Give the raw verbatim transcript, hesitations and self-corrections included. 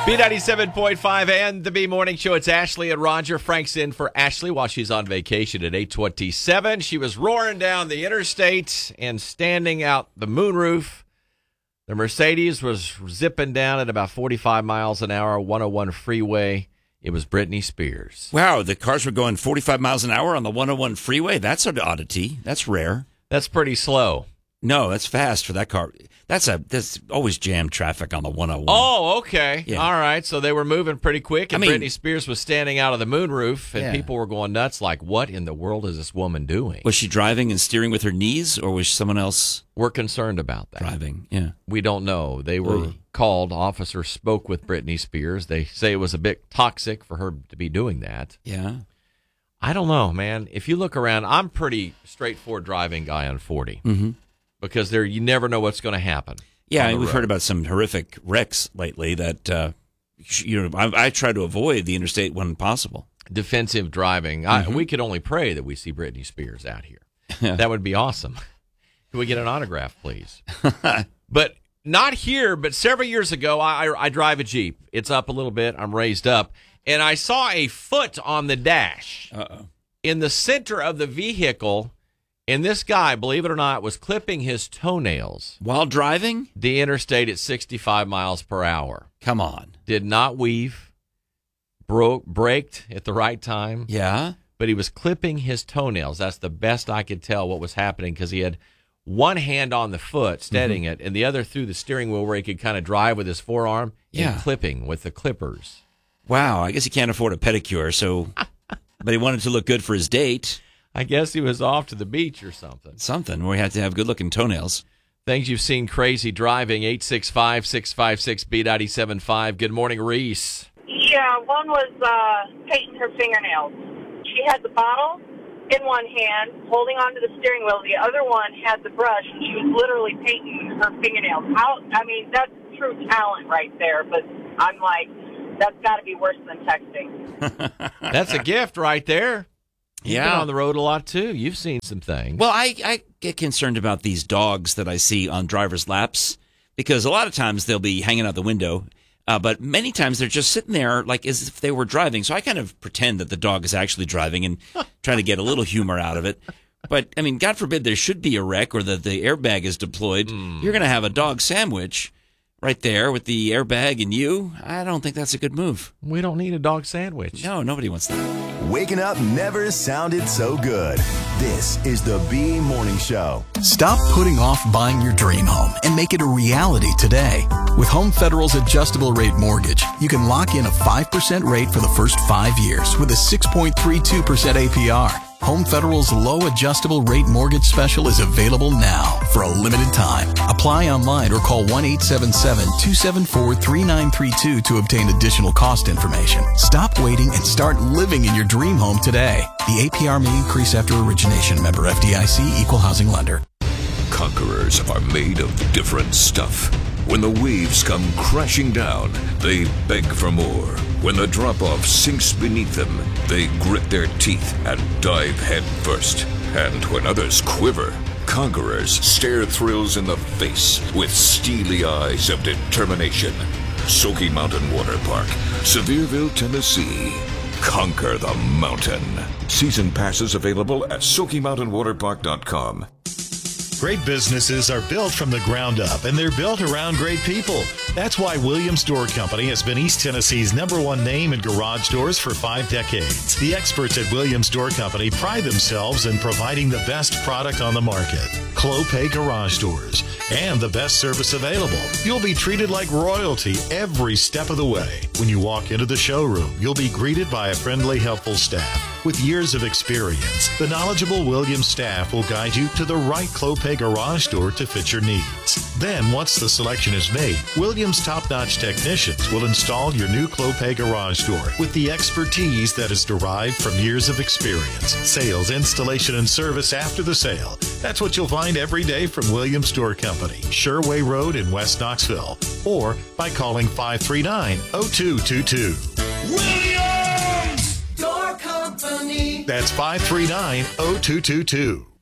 B ninety-seven point five and the B Morning Show. It's Ashley and Roger. Frank's in for Ashley while she's on vacation at eight twenty-seven. She was roaring down the interstate and standing out the moonroof. The Mercedes was zipping down at about forty-five miles an hour, one oh one freeway. It was Britney Spears. Wow, the cars were going forty-five miles an hour on the one oh one freeway? That's an oddity. That's rare. That's pretty slow. No, that's fast for that car. That's a that's always jammed traffic on the one oh one. Oh, okay. Yeah. All right. So they were moving pretty quick, and I mean, Britney Spears was standing out of the moonroof, and yeah. people were going nuts like, what in the world is this woman doing? Was she driving and steering with her knees, or was someone else We're concerned about that. driving? Yeah. We don't know. They were Oy. called. Officers spoke with Britney Spears. They say it was a bit toxic for her to be doing that. Yeah. I don't know, man. If you look around, I'm pretty straightforward driving guy on forty Mm-hmm. because there you never know what's going to happen. Yeah, on the we've road. heard about some horrific wrecks lately that, uh, you know, I, I try to avoid the interstate when possible. Defensive driving. Mm-hmm. I, we could only pray that we see Britney Spears out here. That would be awesome. Can we get an autograph, please? But not here, but several years ago, I, I, I drive a Jeep. It's up a little bit. I'm raised up. And I saw a foot on the dash Uh-oh. in the center of the vehicle. And this guy, believe it or not, was clipping his toenails. While driving? The interstate at sixty-five miles per hour. Come on. Did not weave, broke, braked at the right time. Yeah? But he was clipping his toenails. That's the best I could tell what was happening because he had one hand on the foot steadying Mm-hmm. it and the other through the steering wheel where he could kind of drive with his forearm Yeah. and clipping with the clippers. Wow, I guess he can't afford a pedicure, so, but he wanted to look good for his date. I guess he was off to the beach or something. Something where he had to have good-looking toenails. Things you've seen crazy driving, eight six five, six five six, B nine seven five. Good morning, Reese. Yeah, one was uh, painting her fingernails. She had the bottle in one hand, holding onto the steering wheel. The other one had the brush, and she was literally painting her fingernails. How? I mean, that's true talent right there, but I'm like, that's got to be worse than texting. That's a gift right there. You've Yeah. been on the road a lot, too. You've seen some things. Well, I, I get concerned about these dogs that I see on driver's laps because a lot of times they'll be hanging out the window, uh, but many times they're just sitting there like as if they were driving. So I kind of pretend that the dog is actually driving and try to get a little humor out of it. But, I mean, God forbid there should be a wreck or that the airbag is deployed. Mm. You're going to have a dog sandwich right there with the airbag and you. I don't think that's a good move. We don't need a dog sandwich. No, nobody wants that. Waking up never sounded so good. This is the B Morning Show. Stop putting off buying your dream home and make it a reality today. With Home Federal's adjustable rate mortgage, you can lock in a five percent rate for the first five years with a six point three two percent A P R. Home Federal's low adjustable rate mortgage special is available now for a limited time. Apply online or call one eight seven seven, two seven four, three nine three two to obtain additional cost information. Stop waiting and start living in your dream home today. The A P R may increase after origination. Member F D I C, Equal Housing Lender. Conquerors are made of different stuff. When the waves come crashing down, they beg for more. When the drop-off sinks beneath them, they grit their teeth and dive head first. And when others quiver, conquerors stare thrills in the face with steely eyes of determination. Smoky Mountain Water Park, Sevierville, Tennessee. Conquer the mountain. Season passes available at Smoky Mountain Water Park dot com. Great businesses are built from the ground up, and they're built around great people. That's why Williams Door Company has been East Tennessee's number one name in garage doors for five decades. The experts at Williams Door Company pride themselves in providing the best product on the market, Clopay Garage Doors, and the best service available. You'll be treated like royalty every step of the way. When you walk into the showroom, you'll be greeted by a friendly, helpful staff. With years of experience, the knowledgeable Williams staff will guide you to the right Clopay garage door to fit your needs. Then, once the selection is made, Williams top-notch technicians will install your new Clopay garage door with the expertise that is derived from years of experience, sales, installation, and service after the sale. That's what you'll find every day from Williams Door Company, Sherway Road in West Knoxville, or by calling five three nine, oh two two two. Williams Door Company. That's five three nine, oh two two two.